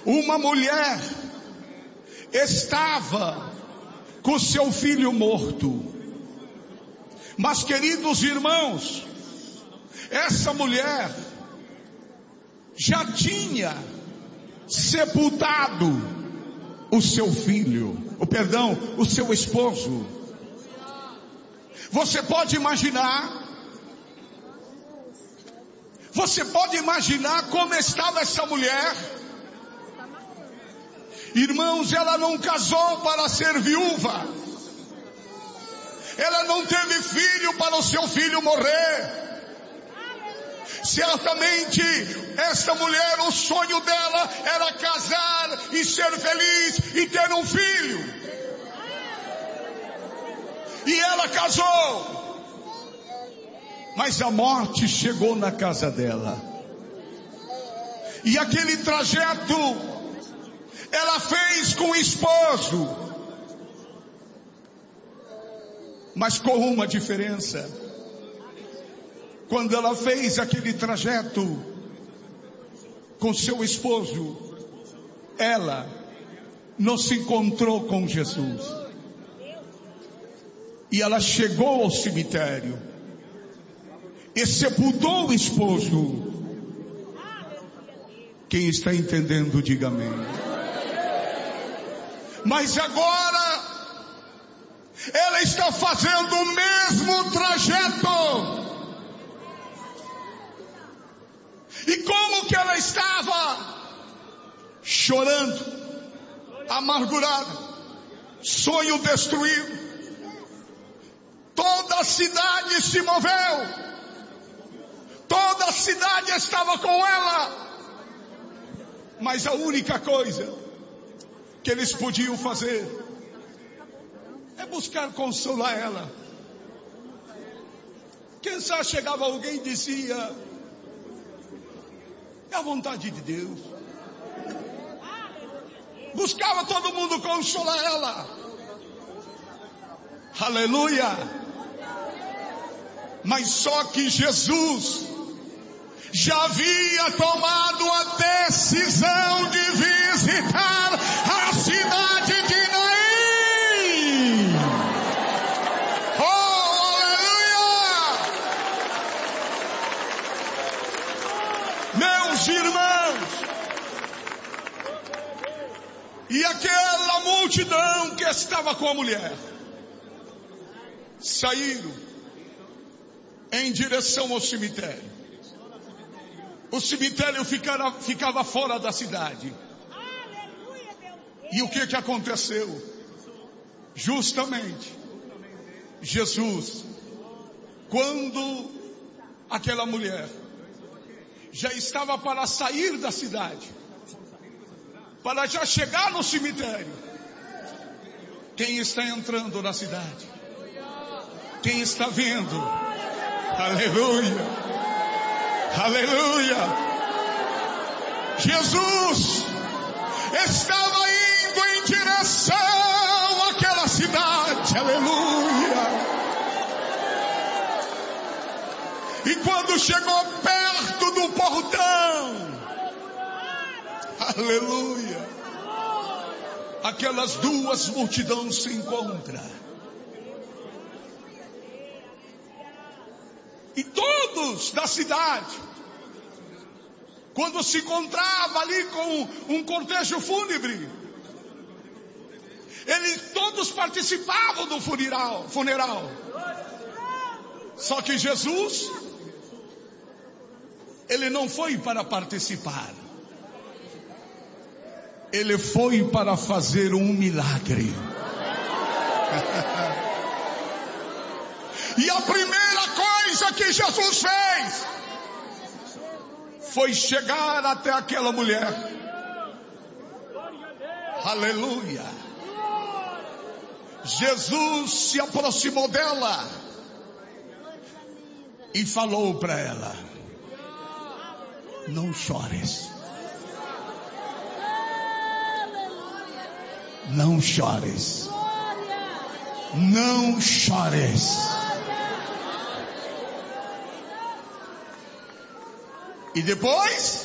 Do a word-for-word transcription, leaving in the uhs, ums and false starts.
Uma mulher estava com seu filho morto. Mas, queridos irmãos, essa mulher já tinha sepultado o seu filho, o perdão, o seu esposo. Você pode imaginar, você pode imaginar como estava essa mulher? Irmãos, ela não casou para ser viúva. Ela não teve filho para o seu filho morrer. Certamente, esta mulher, o sonho dela era casar e ser feliz e ter um filho. E ela casou. Mas a morte chegou na casa dela. E aquele trajeto ela fez com o esposo. Mas com uma diferença. Quando ela fez aquele trajeto com seu esposo, ela não se encontrou com Jesus. E ela chegou ao cemitério e sepultou o esposo. Quem está entendendo, diga amém. Mas agora ela está fazendo o mesmo trajeto. E como que ela estava? Chorando, amargurada, sonho destruído. Toda a cidade se moveu. Toda a cidade estava com ela. Mas a única coisa que eles podiam fazer é buscar consolar ela. Quem sabe chegava alguém e dizia: é a vontade de Deus. Buscava todo mundo consolar ela. Aleluia. Mas só que Jesus já havia tomado a decisão de visitar a cidade de Naim. Oh, aleluia! Meus irmãos, e aquela multidão que estava com a mulher saíram em direção ao cemitério. O cemitério ficava, ficava fora da cidade. E o que que aconteceu? Justamente, Jesus, quando aquela mulher já estava para sair da cidade, para já chegar no cemitério, quem está entrando na cidade? Quem está vindo? Aleluia! Aleluia! Jesus estava indo em direção àquela cidade. Aleluia! E quando chegou perto do portão, aleluia, aquelas duas multidões se encontram. E todos da cidade, quando se encontrava ali com um cortejo fúnebre, eles todos participavam do funeral, funeral. Só que Jesus, ele não foi para participar. Ele foi para fazer um milagre. E a primeira coisa que Jesus fez foi chegar até aquela mulher. Aleluia. Jesus se aproximou dela e falou para ela: não chores. Não chores. Não chores. E depois,